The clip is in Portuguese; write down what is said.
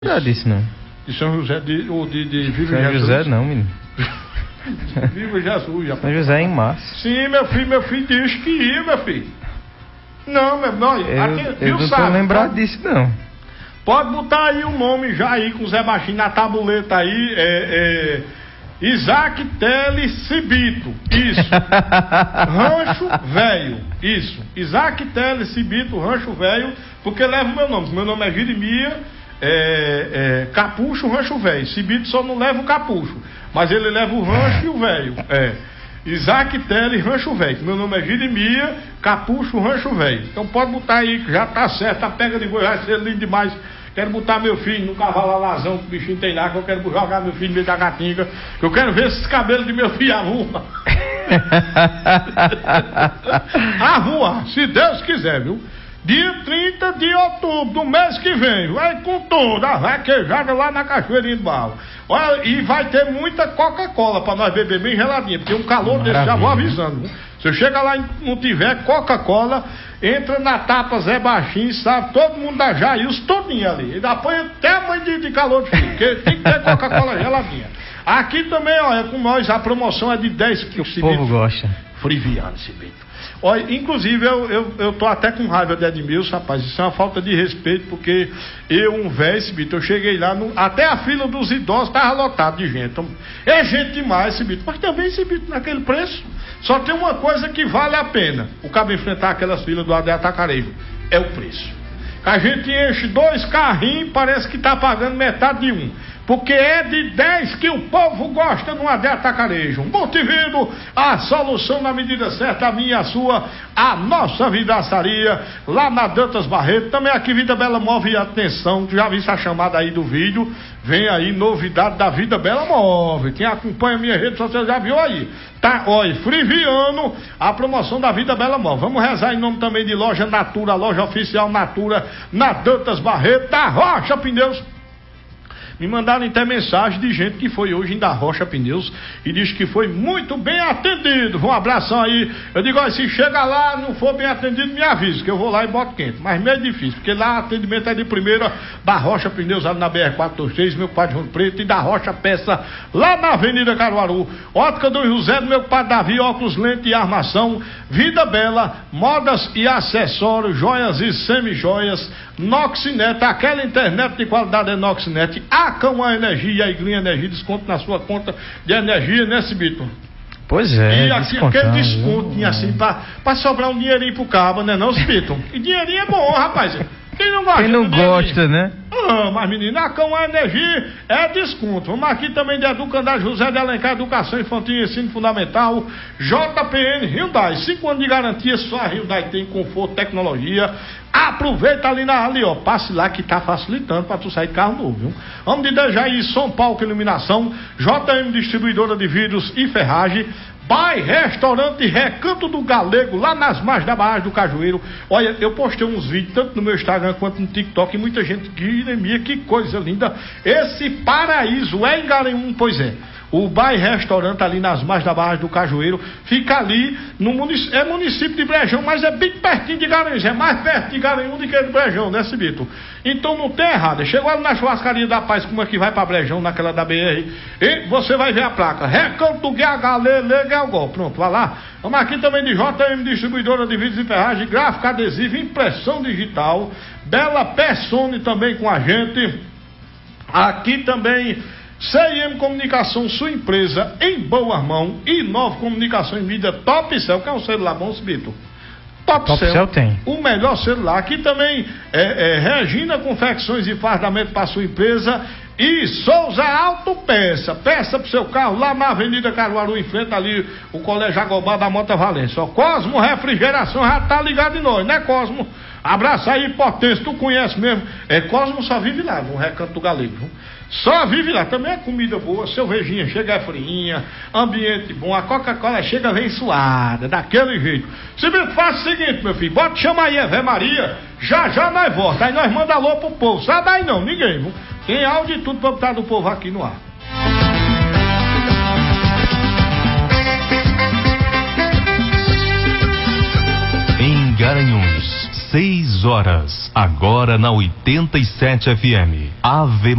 Disso não. De São José ou de Viva São Jesus? José não, menino. Viva Jesus, já. São José é em março. Sim, meu filho disse que ia, meu filho. Não, meu nós, eu não tô lembrado disso, não. Pode botar aí o nome já aí com o Zé Baixinho na tabuleta aí, Isaac Teles Cibito, isso. Rancho Velho, isso. Isaac Teles Cibito, Rancho Velho, porque leva o meu nome. Meu nome é Jeremias Capucho Rancho Velho. Cibito só não leva o capucho, mas ele leva o rancho e o velho. Isaac Teles Rancho Velho. Meu nome é Jeremias Capucho Rancho Velho. Então pode botar aí que já tá certo. A pega de boi vai ser lindo demais. Quero botar meu filho no cavalo alazão, que o bichinho tem lá, que eu quero jogar meu filho no meio da gatinga, que eu quero ver esses cabelos de meu filho arruma. Arruma, se Deus quiser, viu? Dia 30 de outubro do mês que vem, vai com toda a vaquejada lá na Cachoeirinha do Barro. Olha, e vai ter muita Coca-Cola pra nós beber bem geladinha, porque um calor desse, já vou avisando. Você chega lá e não tiver Coca-Cola, entra na Tapa Zé Baixinho, sabe? Todo mundo da Jails, todinho ali. Ele apanha até a mãe de calor de frio, porque tem que ter Coca-Cola geladinha. Aqui também, olha, com nós a promoção é de 10 quilos. O povo gosta. Friviano, Cibito. Olha, inclusive eu tô até com raiva de Edmilson, rapaz. Isso é uma falta de respeito, porque um velho, Cibito, eu cheguei lá, até a fila dos idosos tava lotada de gente. Então, é gente demais, Cibito. Mas também, Cibito, naquele preço, só tem uma coisa que vale a pena: o cabo enfrentar aquelas filas do AD Atacarejo. É o preço. A gente enche 2 carrinhos, parece que tá pagando metade de um. Porque é de 10 que o povo gosta no AD Atacarejo. Multivindo, a solução na medida certa, a minha, a sua, a nossa vidraçaria, lá na Dantas Barreto. Também aqui Vida Bela Móvel e atenção, já vi essa chamada aí do vídeo. Vem aí novidade da Vida Bela Móvel. Quem acompanha minha rede social já viu aí. Tá, olha, Friviano, a promoção da Vida Bela Móvel. Vamos rezar em nome também de Loja Natura, loja oficial Natura, na Dantas Barreto, da Rocha Pneus. Me mandaram até mensagem de gente que foi hoje em da Rocha Pneus e disse que foi muito bem atendido. Um abração aí. Eu digo, olha, se chega lá não for bem atendido, me avisa, que eu vou lá e boto quente. Mas meio difícil, porque lá o atendimento é de primeira, da Rocha Pneus, ali na BR-423, meu compadre João Preto, e da Rocha Peça, lá na Avenida Caruaru. Ótica do José, do meu compadre Davi, óculos, lente e armação. Vida Bela, modas e acessórios, joias e semi-joias. Noxinet, aquela internet de qualidade é Noxinet. A Cauã Energia, a Iglinha Energia, desconto na sua conta de energia, né, Cibito? Pois é. E aqui, aquele desconto, assim, pra sobrar um dinheirinho pro cabo, né, não, Cibito? E dinheirinho é bom, rapaz. Quem não gosta? Quem não gosta, né? Mas menino, a Cauã Energia é desconto. Vamos aqui também de Educandar José de Alencar, Educação Infantil e Ensino Fundamental. JPN Hyundai, 5 anos de garantia, só a Hyundai tem conforto, tecnologia. Aproveita ali, ó, passe lá que tá facilitando pra tu sair de carro novo, viu? Vamos de Dejaí, São Paulo Iluminação, JM Distribuidora de Vidros e Ferragem, Bai Restaurante Recanto do Galego, lá nas margens da Barragem do Cajueiro. Olha, eu postei uns vídeos tanto no meu Instagram quanto no TikTok e muita gente diria, que coisa linda. Esse paraíso é em Garanhuns, pois é. O Bai Restaurante ali nas margens da Barragem do Cajueiro fica ali no município de Brejão, mas é bem pertinho de Garanhuns, é mais perto de Garanhuns do que de Brejão, né, Cibito? Então não tem errado. Chegou ali na churrascaria da Paz, como é que vai pra Brejão, naquela da BR, e você vai ver a placa Recanto do Galego, pronto, vai lá. Vamos aqui também de JM Distribuidora de Vidros e Ferragem, gráfica adesiva, impressão digital, Bela Persone também com a gente. Aqui também CIM Comunicação, sua empresa em boa mão. E Nova Comunicação em mídia Top Cell, que é um celular bom, Cibito. Top Cell tem o melhor celular. Aqui também Regina Confecções e Fardamento para sua empresa. E Souza Autopeça, peça pro seu carro lá na Avenida Caruaru, em frente ali o Colégio Agobá da Mota Valência. Ó, Cosmo Refrigeração já tá ligado em nós, né, Cosmo? Abraço aí, potência, tu conhece mesmo. Cosmo só vive lá, no Recanto do Galego, viu? Só vive lá, também é comida boa, cervejinha chega friinha, ambiente bom, a Coca-Cola chega bem suada, daquele jeito. Cibito, faz o seguinte, meu filho, chama aí a Vé Maria, já nós volta, aí nós manda alô pro povo, sai daí não, ninguém, viu? Tem áudio e tudo pra botar do povo aqui no ar. Em Garanhuns, 6 6 horas, agora na 87 FM. Ave